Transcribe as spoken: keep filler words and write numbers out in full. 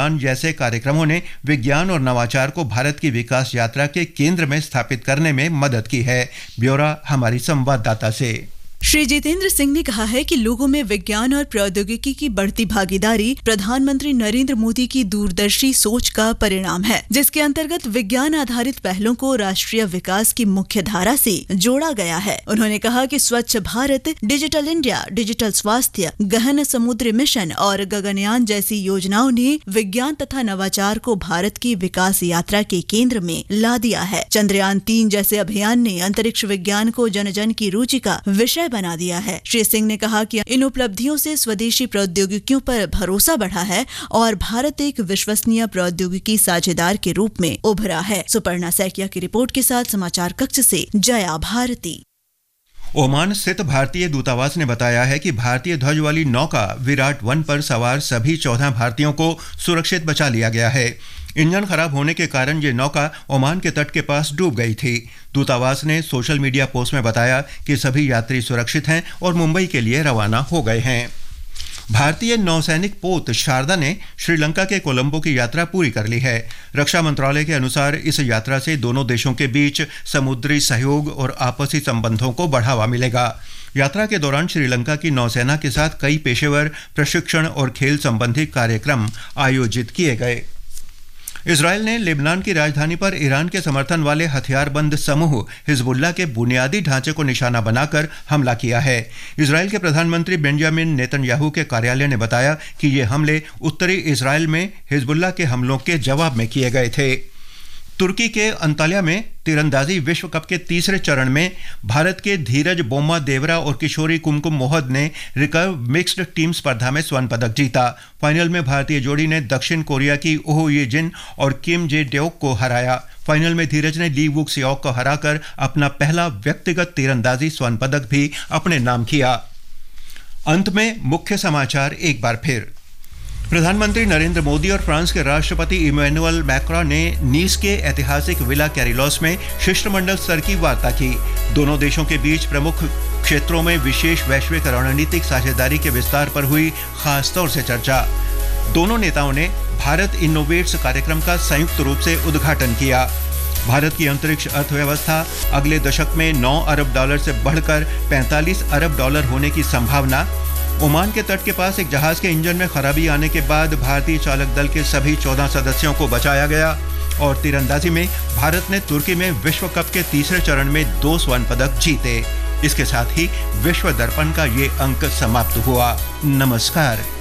उड़ान जैसे कार्यक्रमों ने विज्ञान और नवाचार को भारत की विकास यात्रा के केंद्र में स्थापित करने में मदद की है। ब्यौरा हमारी संवाददाता से। श्री जितेंद्र सिंह ने कहा है कि लोगों में विज्ञान और प्रौद्योगिकी की बढ़ती भागीदारी प्रधानमंत्री नरेंद्र मोदी की दूरदर्शी सोच का परिणाम है, जिसके अंतर्गत विज्ञान आधारित पहलों को राष्ट्रीय विकास की मुख्य धारा से जोड़ा गया है। उन्होंने कहा कि स्वच्छ भारत, डिजिटल इंडिया, डिजिटल स्वास्थ्य, गहन समुद्री मिशन और गगनयान जैसी योजनाओं ने विज्ञान तथा नवाचार को भारत की विकास यात्रा के केंद्र में ला दिया है। चंद्रयान तीन जैसे अभियान ने अंतरिक्ष विज्ञान को जन जन की रुचि का विषय बना दिया है। श्री सिंह ने कहा कि इन उपलब्धियों से स्वदेशी प्रौद्योगिकियों पर भरोसा बढ़ा है और भारत एक विश्वसनीय प्रौद्योगिकी साझेदार के रूप में उभरा है। सुपर्णा सैकिया की रिपोर्ट के साथ समाचार कक्ष से जया भारती। ओमान स्थित भारतीय दूतावास ने बताया है कि भारतीय ध्वज वाली नौका विराट वन पर सवार सभी चौदह भारतीयों को सुरक्षित बचा लिया गया है। इंजन खराब होने के कारण ये नौका ओमान के तट के पास डूब गई थी। दूतावास ने सोशल मीडिया पोस्ट में बताया कि सभी यात्री सुरक्षित हैं और मुंबई के लिए रवाना हो गए हैं। भारतीय नौसैनिक पोत शारदा ने श्रीलंका के कोलंबो की यात्रा पूरी कर ली है। रक्षा मंत्रालय के अनुसार इस यात्रा से दोनों देशों के बीच समुद्री सहयोग और आपसी संबंधों को बढ़ावा मिलेगा। यात्रा के दौरान श्रीलंका की नौसेना के साथ कई पेशेवर प्रशिक्षण और खेल संबंधी कार्यक्रम आयोजित किए गए। इजरायल ने लेबनान की राजधानी पर ईरान के समर्थन वाले हथियारबंद समूह हिजबुल्लाह के बुनियादी ढांचे को निशाना बनाकर हमला किया है। इजरायल के प्रधानमंत्री बेंजामिन नेतन्याहू के कार्यालय ने बताया कि ये हमले उत्तरी इजरायल में हिजबुल्लाह के हमलों के जवाब में किए गए थे। तुर्की के अंताल्या में तीरंदाजी विश्व कप के तीसरे चरण में भारत के धीरज बोम्मा देवरा और किशोरी कुमकुम मोहद ने रिकर्व मिक्स्ड टीम स्पर्धा में स्वर्ण पदक जीता। फाइनल में भारतीय जोड़ी ने दक्षिण कोरिया की ओह ये जिन और किम जे डेओक को हराया। फाइनल में धीरज ने ली वुक सियोक को हराकर अपना पहला व्यक्तिगत तीरंदाजी स्वर्ण पदक भी अपने नाम किया। अंत में मुख्य समाचार एक बार फिर। प्रधानमंत्री नरेंद्र मोदी और फ्रांस के राष्ट्रपति इमैनुअल मैक्रों ने नीस के ऐतिहासिक विला कैरिलोस में शिष्टमंडल स्तर की वार्ता की। दोनों देशों के बीच प्रमुख क्षेत्रों में विशेष वैश्विक रणनीतिक साझेदारी के विस्तार पर हुई खास तौर से चर्चा। दोनों नेताओं ने भारत इनोवेट्स कार्यक्रम का संयुक्त रूप से उद्घाटन किया। भारत की अंतरिक्ष अर्थव्यवस्था अगले दशक में नौ अरब डॉलर से बढ़कर पैंतालीस अरब डॉलर होने की संभावना। ओमान के तट के पास एक जहाज के इंजन में खराबी आने के बाद भारतीय चालक दल के सभी चौदह सदस्यों को बचाया गया। और तीरंदाजी में भारत ने तुर्की में विश्व कप के तीसरे चरण में दो स्वर्ण पदक जीते। इसके साथ ही विश्व दर्पण का ये अंक समाप्त हुआ। नमस्कार।